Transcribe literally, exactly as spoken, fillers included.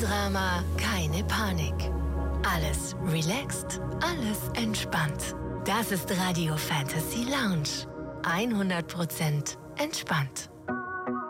Drama, keine Panik. Alles relaxed, alles entspannt. Das ist Radio Fantasy Lounge. hundert Prozent entspannt.